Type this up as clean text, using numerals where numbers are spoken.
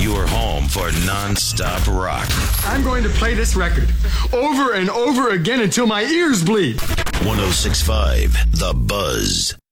Your home for non-stop rock. I'm going to play this record over and over again until my ears bleed. 106.5 The Buzz.